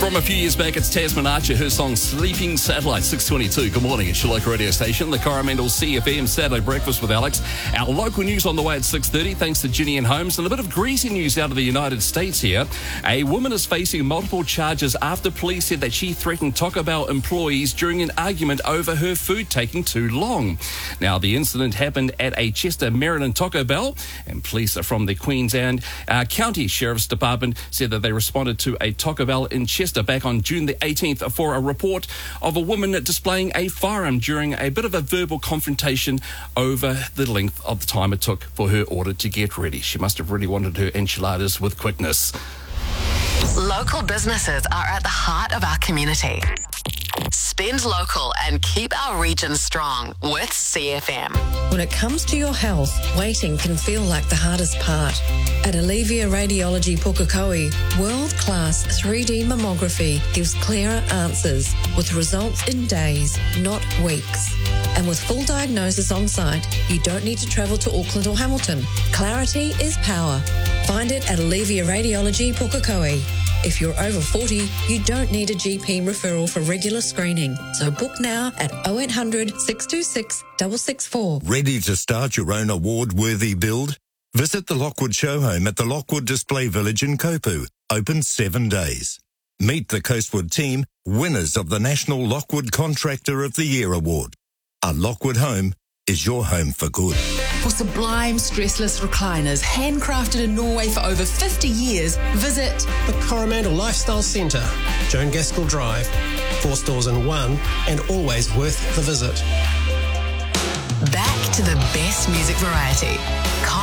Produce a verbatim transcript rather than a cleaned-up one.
From a few years back, it's Tasman Archer, her song Sleeping Satellite, six twenty-two. Good morning, it's your local radio station, the Coromandel C F M Saturday Breakfast with Alex. Our local news on the way at six thirty, thanks to Ginny and Holmes. And a bit of greasy news out of the United States here. A woman is facing multiple charges after police said that she threatened Taco Bell employees during an argument over her food taking too long. Now, the incident happened at a Chester, Maryland Taco Bell, and police from the Queensland uh, County Sheriff's Department said that they responded to a Taco Bell in Chester back on June the eighteenth for a report of a woman displaying a firearm during a bit of a verbal confrontation over the length of the time it took for her order to get ready. She must have really wanted her enchiladas with quickness. Local businesses are at the heart of our community. Spend local and keep our region strong with C F M. When it comes to your health, waiting can feel like the hardest part. At Alivia Radiology Pukekohe, world-class three D mammography gives clearer answers with results in days, not weeks. And with full diagnosis on site, you don't need to travel to Auckland or Hamilton. Clarity is power. Find it at Alivia Radiology Pukekohe. If you're over forty, you don't need a G P referral for regular screening. So book now at oh eight hundred, six two six, six six four. Ready to start your own award-worthy build? Visit the Lockwood Show Home at the Lockwood Display Village in Kopu. Open seven days. Meet the Coastwood team, winners of the National Lockwood Contractor of the Year Award. A Lockwood home is your home for good. For sublime stressless recliners, handcrafted in Norway for over fifty years, visit the Coromandel Lifestyle Centre, Joan Gaskell Drive. Four stores in one, and always worth the visit. Back to the best music variety.